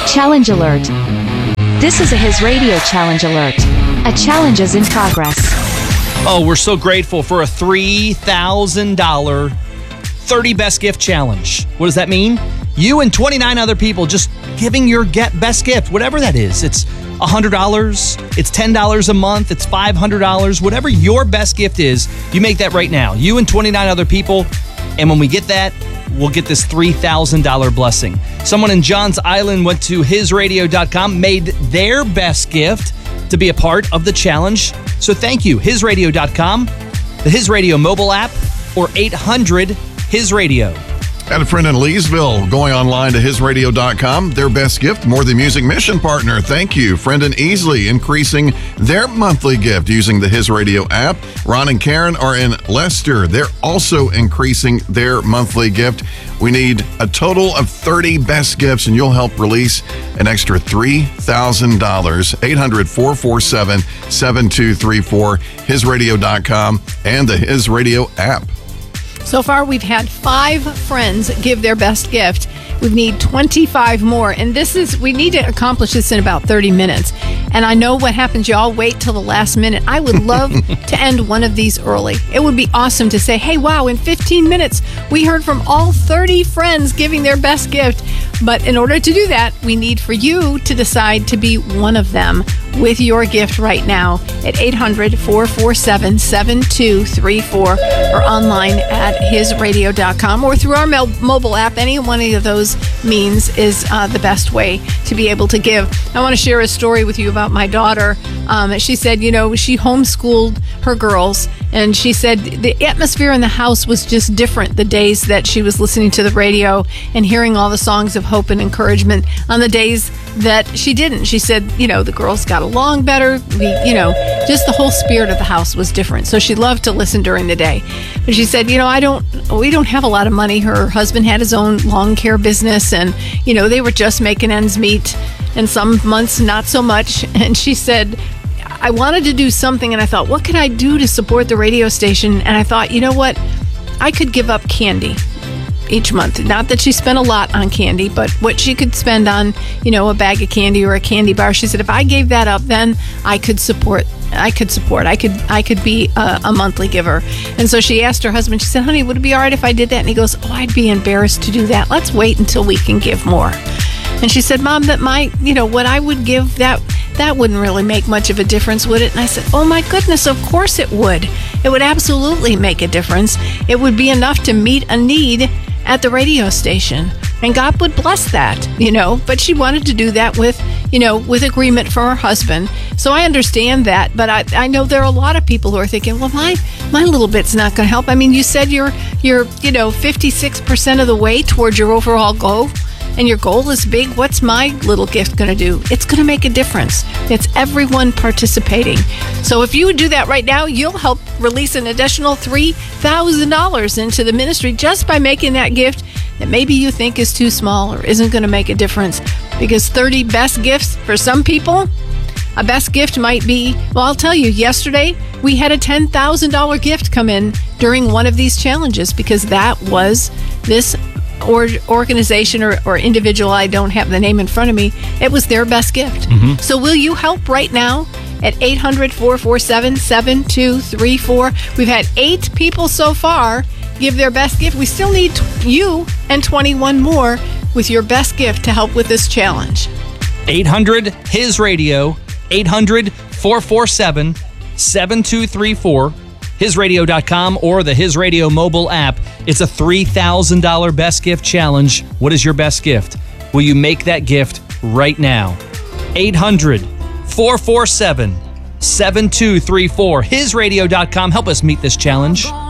Challenge alert. This is a His Radio challenge alert. A challenge is in progress. Oh, we're so grateful for a $3,000 30 Best Gift Challenge. What does that mean? You and 29 other people just giving your best gift, whatever that is. It's $100, it's $10 a month, it's $500, whatever your best gift is, you make that right now. You and 29 other people, and when we get that, we'll get this $3,000 blessing. Someone in Johns Island went to hisradio.com, made their best gift to be a part of the challenge. So thank you, hisradio.com, the His Radio mobile app, or 800-HIS-RADIO. Got a friend in Leesville going online to hisradio.com. Their best gift, More Than Music mission partner. Thank you. Friend in Easley increasing their monthly gift using the His Radio app. Ron and Karen are in Leicester. They're also increasing their monthly gift. We need a total of 30 best gifts, and you'll help release an extra $3,000. 800-447-7234, hisradio.com, and the His Radio app. So far, we've had 5 friends give their best gift. We need 25 more, and we need to accomplish this in about 30 minutes. And I know what happens. You all wait till the last minute. I would love to end one of these early. It would be awesome to say, hey, wow, in 15 minutes, we heard from all 30 friends giving their best gift. But in order to do that, we need for you to decide to be one of them with your gift right now at 800-447-7234 or online at hisradio.com or through our mobile app. Any one of those means is the best way to be able to give. I want to share a story with you about my daughter. She said, she homeschooled her girls, and she said the atmosphere in the house was just different the days that she was listening to the radio and hearing all the songs of hope and encouragement on the days that she didn't. She said, the girls got along better. Just the whole spirit of the house was different. So she loved to listen during the day. But she said, we don't have a lot of money. Her husband had his own lawn care business, and, they were just making ends meet, and some months not so much. And she said, I wanted to do something, and I thought, what could I do to support the radio station? And I thought, you know what? I could give up candy each month. Not that she spent a lot on candy, but what she could spend on, a bag of candy or a candy bar. She said, if I gave that up, then I could support. I could be a monthly giver. And so she asked her husband, she said, honey, would it be all right if I did that? And he goes, oh, I'd be embarrassed to do that. Let's wait until we can give more. And she said, Mom, that what I would give, that wouldn't really make much of a difference, would it? And I said, oh my goodness, of course it would. It would absolutely make a difference. It would be enough to meet a need at the radio station. And God would bless that, but she wanted to do that with agreement from her husband. So I understand that, but I know there are a lot of people who are thinking, well, my little bit's not going to help. I mean, you said you're 56% of the way towards your overall goal, and your goal is big. What's my little gift going to do? It's going to make a difference. It's everyone participating. So if you would do that right now, you'll help release an additional $3,000 into the ministry just by making that gift that maybe you think is too small or isn't going to make a difference. Because 30 best gifts for some people, a best gift might be, well, I'll tell you, yesterday we had a $10,000 gift come in during one of these challenges because that was this organization or individual. I don't have the name in front of me. It was their best gift. Mm-hmm. So will you help right now at 800-447-7234? We've had 8 people so far give their best gift. We still need you and 21 more with your best gift to help with this challenge. 800-HIS-RADIO, 800-447-7234. HISRadio.com or the His Radio mobile app. It's a $3,000 best gift challenge. What is your best gift? Will you make that gift right now? 800-447-7234. HISRadio.com. Help us meet this challenge.